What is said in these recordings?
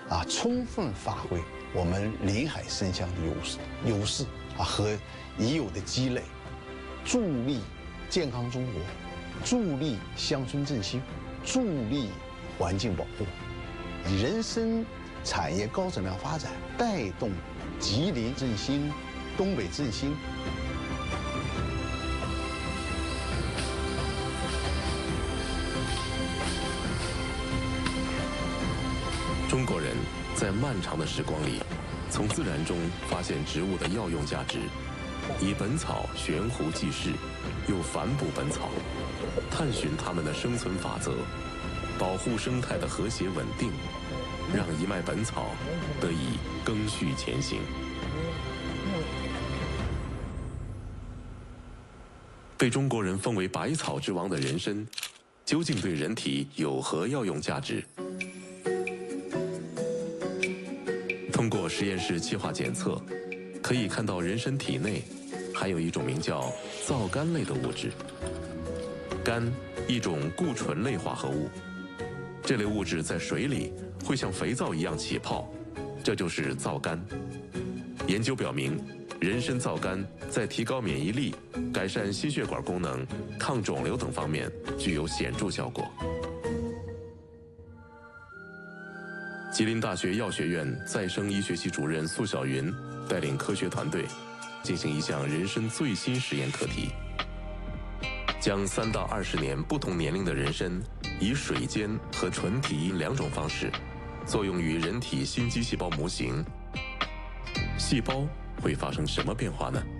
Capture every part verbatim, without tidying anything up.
啊，充分发挥我们临海生乡的优势优势啊和已有的积累，助力健康中国，助力乡村振兴，助力环境保护，以人参产业高质量发展带动吉林振兴、东北振兴。 中国人在漫长的时光里，从自然中发现植物的药用价值，以本草悬壶济世，又反哺本草，探寻它们的生存法则，保护生态的和谐稳定，让一脉本草得以赓续前行。被中国人封为百草之王的人参，究竟对人体有何药用价值？通过实验室气化检测，可以看到人参体内含有一种名叫皂苷类的物质。苷，一种固醇类化合物，这类物质在水里会像肥皂一样起泡，这就是皂苷。研究表明，人参皂苷在提高免疫力、改善心血管功能、抗肿瘤等方面具有显著效果。吉林大学药学院再生医学系主任宿小云带领科学团队进行一项人参最新实验课题，将三到二十年不同年龄的人参以水煎和纯体阴两种方式作用于人体心肌细胞模型，细胞会发生什么变化呢？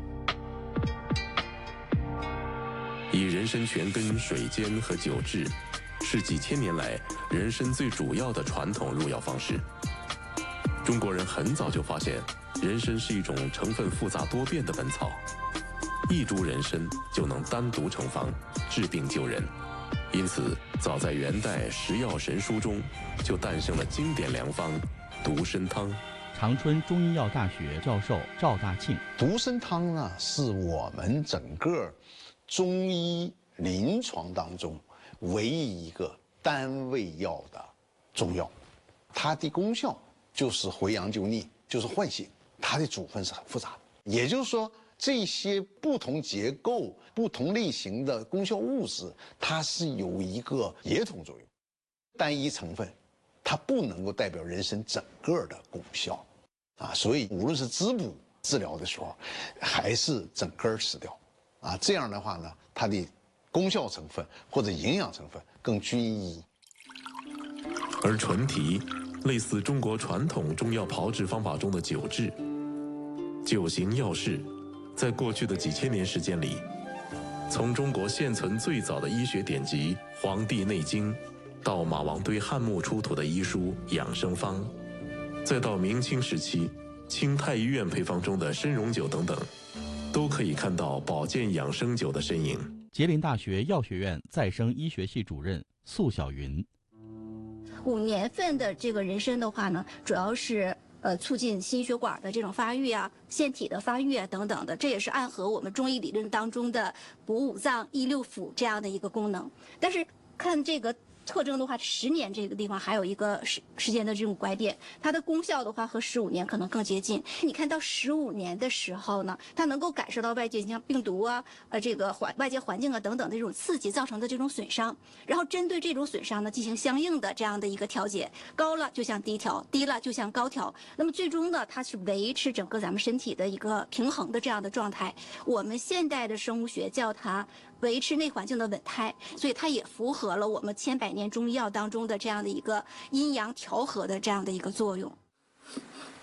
以人参全根水煎和酒制是几千年来人参最主要的传统入药方式。中国人很早就发现，人参是一种成分复杂多变的本草，一株人参就能单独成方，治病救人。因此，早在元代《食药神书》中，就诞生了经典良方独参汤。 长春中医药大学教授赵大庆， 独参汤呢，是我们整个中医临床当中唯一一个单味药的中药，它的功效就是回阳救逆，就是唤醒。它的组分是很复杂的，也就是说，这些不同结构、不同类型的功效物质，它是有一个协同作用。单一成分，它不能够代表人参整个的功效，啊，所以无论是滋补治疗的时候，还是整根吃掉，啊，这样的话呢，它的功效成分或者营养成分更均一。 而纯提类似中国传统中药炮制方法中的酒制，酒行药事，在过去的几千年时间里，从中国现存最早的医学典籍《黄帝内经》，到马王堆汉墓出土的医书《养生方》，再到明清时期清太医院配方中的参茸酒等等，都可以看到保健养生酒的身影。 吉林大学药学院再生医学系主任宿小云， 五年份的这个人参的话呢，主要是呃促进心血管的这种发育啊、腺体的发育啊等等的，这也是暗合我们中医理论当中的补五脏、益六腑这样的一个功能。但是看这个特征的话，十年这个地方还有一个时时间的这种拐点，它的功效的话和十五年可能更接近。你看到十五年的时候呢，它能够感受到外界像病毒啊、呃这个环外界环境啊等等的这种刺激造成的这种损伤，然后针对这种损伤呢进行相应的这样的一个调节，高了就像低调，低了就像高调。那么最终呢，它是维持整个咱们身体的一个平衡的这样的状态。我们现代的生物学叫它维持内环境的稳态，所以它也符合了我们千百年中医药当中的这样的一个阴阳调和的这样的一个作用。